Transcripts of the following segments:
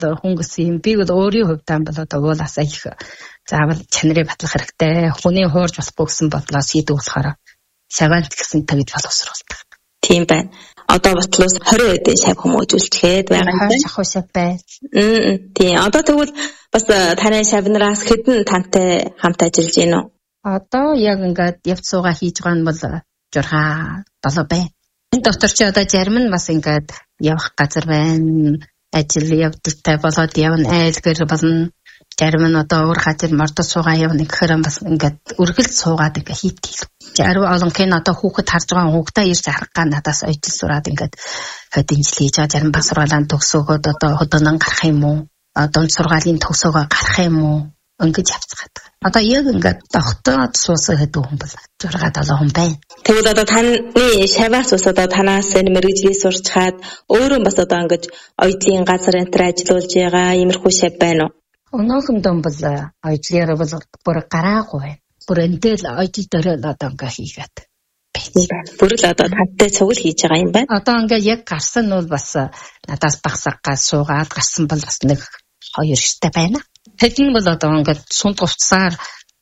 хөнгөс юм. Би бол өөрийн хувьдаа бол одоо уулаасаа их заавал чанарыг батлах хэрэгтэй. Хүний хуурж болохгүй гэсэн бодлоо хийдэг болохоор шаваалт гэсэн тэгж боловсруулдаг. Тийм байна. Одоо ботлоос 20 эдэн шав хүмүүс үйлчлээд байгаа юм байна. Шахуу шав байна. Тийм. Одоо тэгвэл бас таны шавнараас хэдэн тантай хамт ажиллаж байна уу? Одоо яг ингээд явц суугаа хийж байгаа нь бол 6-7 байна. Энэ дотор чи одоо зарим нь бас ингээд явах газар байна. Ажил явдалтай болоод явна айлгэр болно. Зарим нь одоо өөр газар мордо суугаа явна гэхээр бас ингээд үргэлж суугаад ингээд хийдэг. Зарим олонхын одоо хүүхэд харж байгаа хүүхдээ ирж харах га надаас ажил сураад ингээд хөдөлж хийж байгаа. Зарим бас сургаалаа төгсөөгөөд одоо хөдөөнөн гарах юм уу? Одоо сургаалын төгсөөгөө гарах юм уу? Ингээд явцгаад. Одоо яг ингээд тогтоод суусаа гэдэг хүн бол 6-7 хүн байна. Тэгвэл одоо таны шаваас бас одоо танаас мэргэжлийг сурчхаад өөрөө бас одоо ингээд оюутлын газар энтер ажиллаулж байгаа иймэрхүү шав байна уу? Өнөөхөндөө бол оюутлаараа бол бүр гараагүй байна. Бүр энтэл оюутл дөрөө одоо ингээд хийгээд байна. Бүр л одоо тантай цугл хийж байгаа юм байна. Одоо ингээд яг гарсан нь бол бас надаас багсаггаа суугаад гарсан бол бас нэг 2 ширтэй байна. Хэдэн бол одоо ингээд сунд говцсаар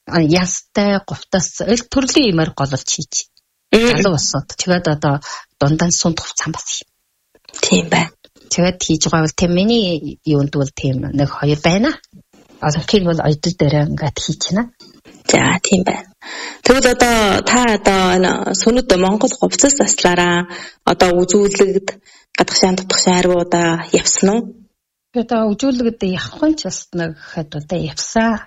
ястай говтоос эл төрлийн юмар гололж хийж. Залуу усууд. Тэгээд одоо дундаа сунд говцсан бас. Тийм байна. Тэгээд хийж байгаа бол тийм миний юунд бол тийм нэг 2 байна. Олонхийг бол оюутл дээр ингээд хийчихнэ. За тийм байна. Тэгвэл одоо та одоо сүнэд Монгол говцос заслаараа одоо үзүүлэгд гадагшаан тутагшаан хариудаа явсан уу? Тэгээд үзүүлэгд явахын ч бас нэг хэд удаа явсан.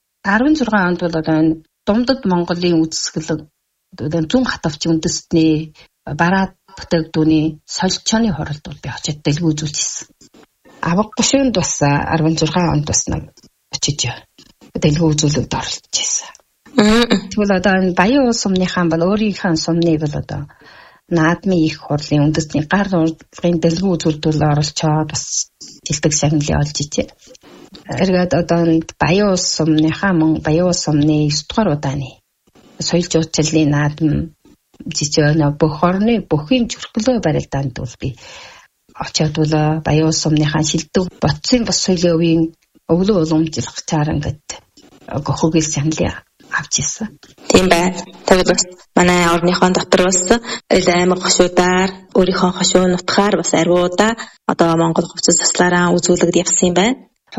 16 онд бол одоо энэ Думдад Монголын үзэсгэлэг зүүн хатавч үндэстний бараад бүтээгдүүний солилцооны хуралд бол би очиж дэлгүү үзүүлчихсэн. Авах гушуунд бас 16 онд бас нэг очиж дэлгүү үзүүлэгт оролцож байсан. Тэгвэл одоо энэ Баян улс сумныхаа бол өөрийнхөө сумны бол одоо наадмын их хурлын үндэсний гар урлагийн дэлгүү үзүүлэлтөөр оролцоод бас дэлдэг шагналыг олж ичээ. Эргээд одоо Баян улс сумныхаа мөн Баян улс сумны 9 дугаар удааны соёл жуулчлалын наадам жижигэн бүх орны бүхий зөрчлөө барилдаанд бол би очиод бол Баян улс сумныхаа шилдэг ботсын бас соёлын өвийн өглөө уламжлах чаар ингээд гохогэл шагналыг авч ирсэн. Тийм байна. Тэгвэл бас манай орныхон дотор бас аймаг хошуудаар өөрийнхөө хошуу нутгаар бас ариудаа одоо Монгол говцос заслаараа үзүүлэгд явсан юм байна.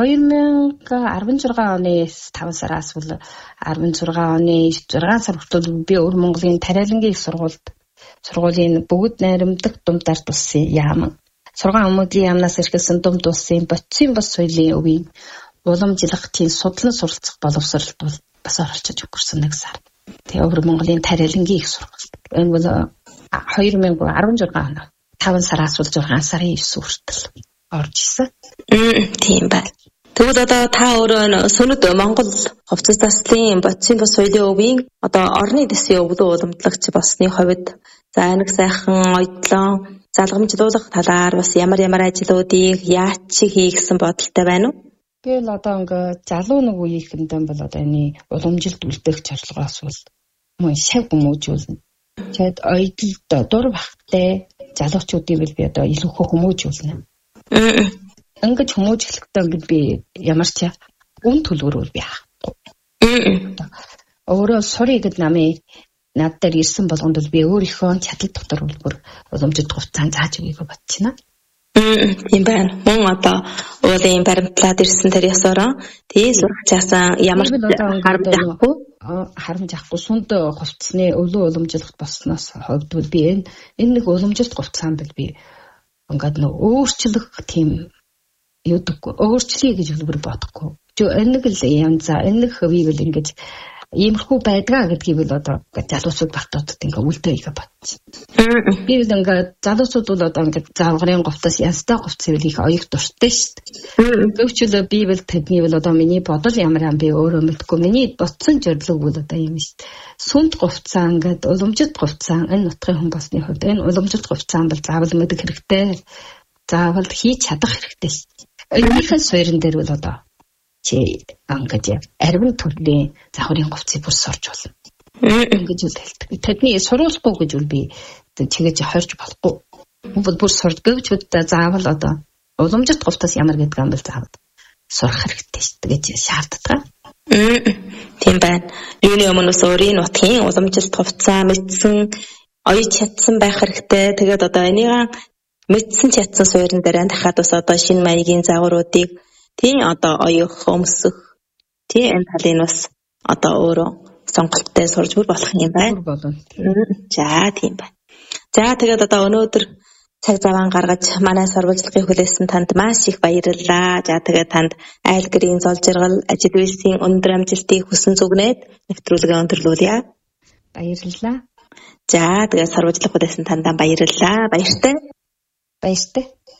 2016 оны 5 сараас бол 16 оны 6 сар хүртэл би өвөр Монголын тариалангийн сургуулийн бүгд найрамдаг думдаар тулсан яам. Сургаан өмөдлийн яамнаас эрхэлсэн думд улсын ботсын бас соёлын өвийн уламжлах тийм судлан суралцах боловсролд бол бас оролцож өгсөн нэг сар. Тэгээ өвөр Монголын тариалангийн их сургуульд. Энэ бол 2016 оны 5 сараас бол 6 сарын 9 хүртэл орж исэн. Тийм байна. Тэгвэл одоо та өөрөө сүнэд Монгол говцос заслын ботсын бас соёлын өвийн одоо орны дэсийн өвлөө уламжлагч болсны хувьд за нэг сайхан оюутлан залгамжлуулах талаар бас ямар ажлуудыг яаж хийгсэн бодолтой байна уу? Би л одоо ингээ залуу нэг үеийнхэндээ бол одоо энэ уламжилт үлдэх зорилгоос бол мөн шав хүмүүжүүлнэ. Тэгээд оюутлд дур бахтай залуучуудыг би одоо илүү хүмүүжүүлнэ. Ингээд хүмүүжлэхдээ ингээд би ямар ч үн төлбөрөөр би авахгүй. Өөрөө сурыг гэд намын над дээр ирсэн болгонд бол би өөрийнхөө чадал дотор бүр уламжид хувцаан зааж өгье гэж бодчихно. Тийм байна. Мөн одоо уулын баримтлаад ирсэн тэр ясаараа тий сурчаасан ямар харамж авахгүй сүнд хувцсны өвлөө уламжлалт болсноос хойд бол би энэ нэг уламжилт хувцаан бол би ингээд нөө өөрчлөх тийм юудаггүй өөрчлөе гэж бүр бодохгүй. Энэ нэг л юм за энэ нэг хөвийг л ингэж иймэрхүү байдгаа гэдгийг бол одоо залуусууд бартуудад ингээ үлдээ их бодсон. Би л ингээ залуусууд бол одоо ингээ зааврын говтоос янзтай говцыг их оёг дуртай шүү дээ. Гэвчл би бол тэдний бол одоо миний бодол ямар юм би өөрөө мэдгүй. Миний ботсон зорилго бол одоо юм шүү дээ. Сүмд говцаа ингээ уламжид говцаа энэ нутгийн хүн болсны хувьд энэ уламжид говцаа бол заавал мэдэх хэрэгтэй. Заавал хийж чадах хэрэгтэй шүү дээ. Энийхэн суурин дээр бол одоо чи ангаж арвин төрлийн завхрын говцыг бүр сорж болно. Ингэж үл хэлдэг. Тэдний суруулахгүй гэж үл би тэгэж хорж болохгүй. Бүр сурд гэвч удаа заавал одоо уламжлалт говьтоос ямар гэдэг юм бол заавал сурах хэрэгтэй шүү дээ гэж шаарддаг. Тийм байна. Юуны өмнө бас өөрийн нутгийн уламжлалт говьцаа мэдсэн оёж чадсан байх хэрэгтэй. Тэгээд одоо энийг мэдсэн чадсан суурин дээр дахиад бас одоо шинэ маягийн загваруудыг тийм одоо оёх, өмсөх тийм энэ талын бас одоо өөрөө сонголттой сурж бүр болох юм байна. За тийм байна. За тэгээд одоо өнөөдөр цаг заваа гаргаж манай сурвалжлагыг хүлээсэн танд маш их баярлалаа. За тэгээд танд айл гэрийн зол жаргал, ажил үйлсийн өндөр амжилтыг хүсэн зүгнээд нэвтрүүлгээ өндөрлүүлье. Баярлалаа. За тэгээд сурвалжлах хүлээсэн тандаа баярлалаа. Баяртай. Баяртай.